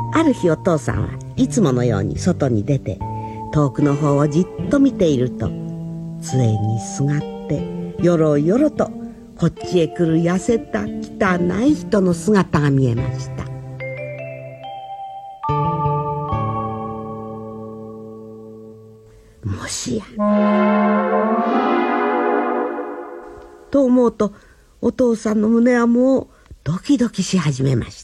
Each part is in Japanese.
ある日お父さんはいつものように外に出て遠くの方をじっと見ていると、杖にすがってよろよろとこっちへ来る痩せた汚い人の姿が見えました。もしやと思うと、お父さんの胸はもうドキドキし始めました。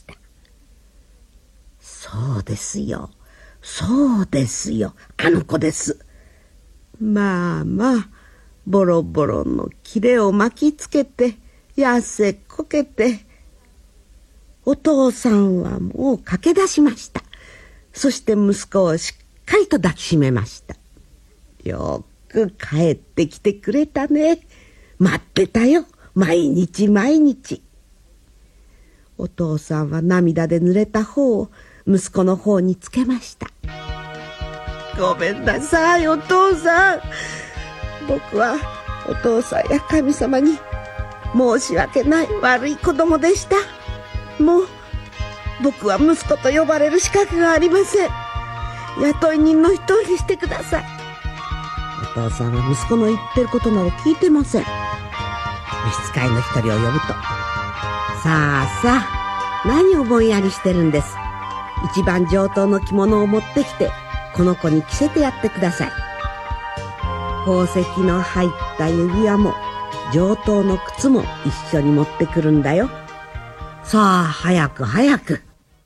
そうですよ、そうですよ、あの子です。まあまあ、ボロボロの切れを巻きつけて痩せこけて、お父さんはもう駆け出しました。そして息子をしっかりと抱きしめました。よく帰ってきてくれたね、待ってたよ、毎日毎日。お父さんは涙で濡れた方を息子の方につけました。ごめんなさいお父さん、僕はお父さんや神様に申し訳ない悪い子供でした。もう僕は息子と呼ばれる資格がありません。雇い人の一人にしてください。お父さんは息子の言ってることなど聞いてません。召使いの一人を呼ぶと、さあさあ、何をぼんやりしてるんです。一番上等の着物を持ってきてこの子に着せてやってください。宝石の入った指輪も上等の靴も一緒に持ってくるんだよ。さあ早く早く。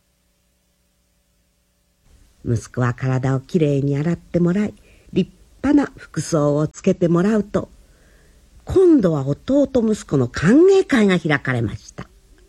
息子は体をきれいに洗ってもらい、立派な服装をつけてもらうと、今度は弟息子の歓迎会が開かれました。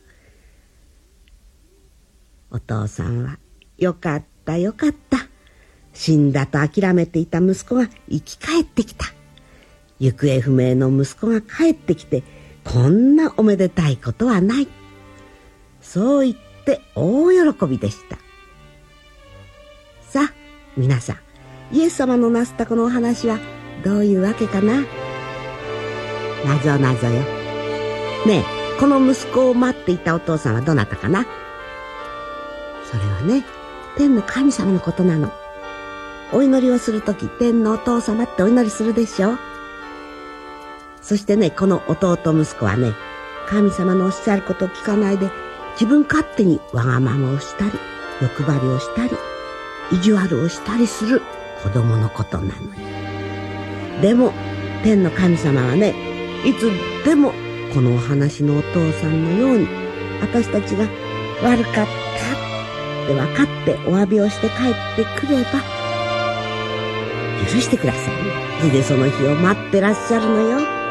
お父さんはよかったよかった、死んだと諦めていた息子が生き返ってきた。行方不明の息子が帰ってきてこんなおめでたいことはない。そう言って大喜びでした。さあ皆さん、イエス様のなすったこのお話はどういうわけかな。なぞなぞよ。ねえ、この息子を待っていたお父さんはどなたかな。それはね、天の神様のことなの。お祈りをするとき、天のお父様ってお祈りするでしょ。そしてね、この弟息子はね、神様のおっしゃることを聞かないで自分勝手にわがままをしたり欲張りをしたり意地悪をしたりする子供のことなのよ。でも天の神様はね、いつでもこのお話のお父さんのように、私たちが悪かったって分かってお詫びをして帰ってくれば許してくださいね。それでその日を待ってらっしゃるのよ。